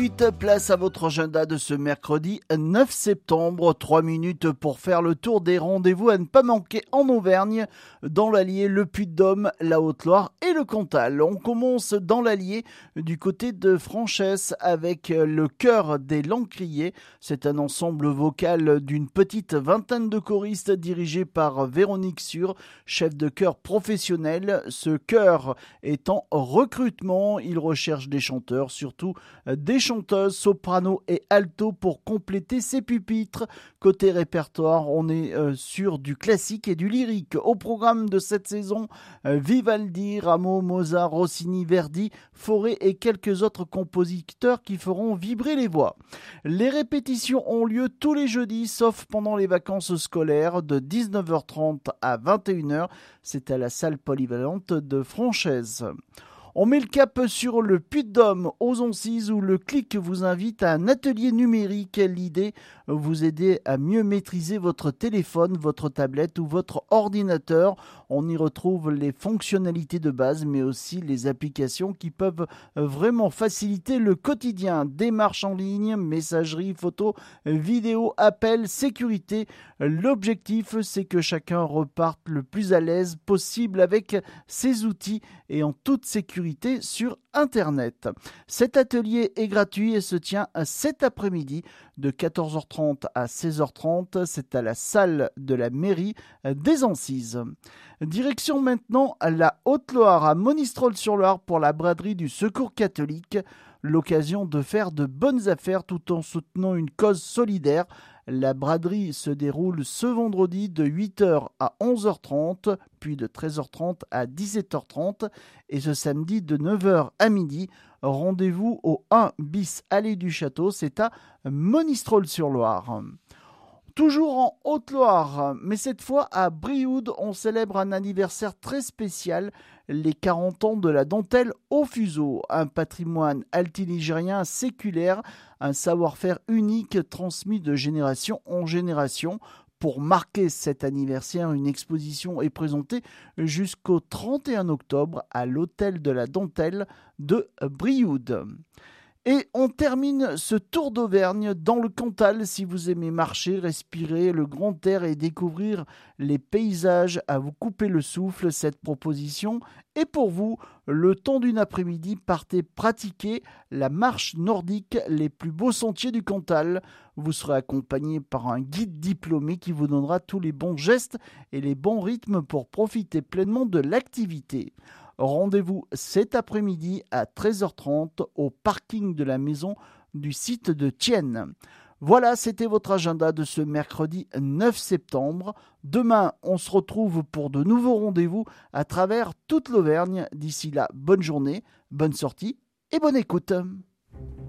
Place à votre agenda de ce mercredi 9 septembre. 3 minutes pour faire le tour des rendez-vous à ne pas manquer en Auvergne, dans l'Allier, le Puy-de-Dôme, la Haute-Loire et le Cantal. On commence dans l'Allier du côté de Franchesse avec le chœur des Lancriers. C'est un ensemble vocal d'une petite vingtaine de choristes dirigé par Véronique Sur, chef de chœur professionnel. Ce chœur est en recrutement. Il recherche des chanteurs, surtout des chanteuses, soprano et alto pour compléter ses pupitres. Côté répertoire, on est sur du classique et du lyrique. Au programme de cette saison, Vivaldi, Rameau, Mozart, Rossini, Verdi, Fauré et quelques autres compositeurs qui feront vibrer les voix. Les répétitions ont lieu tous les jeudis, sauf pendant les vacances scolaires, de 19h30 à 21h. C'est à la salle polyvalente de Franchesse. On met le cap sur le Puy-de-Dôme aux Oncises où le Clic vous invite à un atelier numérique. L'idée, vous aider à mieux maîtriser votre téléphone, votre tablette ou votre ordinateur. On y retrouve les fonctionnalités de base mais aussi les applications qui peuvent vraiment faciliter le quotidien. Démarches en ligne, messagerie, photos, vidéo, appels, sécurité. L'objectif, c'est que chacun reparte le plus à l'aise possible avec ses outils et en toute sécurité sur Internet. Cet atelier est gratuit et se tient cet après-midi de 14h30 à 16h30. C'est à la salle de la mairie des Ancises. Direction maintenant à la Haute-Loire, à Monistrol-sur-Loire pour la braderie du Secours catholique. L'occasion de faire de bonnes affaires tout en soutenant une cause solidaire. La braderie se déroule ce vendredi de 8h à 11h30, puis de 13h30 à 17h30 et ce samedi de 9h à midi. Rendez-vous au 1 bis allée du Château, c'est à Monistrol-sur-Loire. Toujours en Haute-Loire, mais cette fois à Brioude, on célèbre un anniversaire très spécial, les 40 ans de la dentelle au fuseau, un patrimoine altiligérien séculaire, un savoir-faire unique transmis de génération en génération. Pour marquer cet anniversaire, une exposition est présentée jusqu'au 31 octobre à l'Hôtel de la Dentelle de Brioude. Et on termine ce tour d'Auvergne dans le Cantal. Si vous aimez marcher, respirer le grand air et découvrir les paysages à vous couper le souffle, cette proposition est pour vous. Le temps d'une après-midi, partez pratiquer la marche nordique, les plus beaux sentiers du Cantal. Vous serez accompagné par un guide diplômé qui vous donnera tous les bons gestes et les bons rythmes pour profiter pleinement de l'activité. Rendez-vous cet après-midi à 13h30 au parking de la maison du site de Thienne. Voilà, c'était votre agenda de ce mercredi 9 septembre. Demain, on se retrouve pour de nouveaux rendez-vous à travers toute l'Auvergne. D'ici là, bonne journée, bonne sortie et bonne écoute.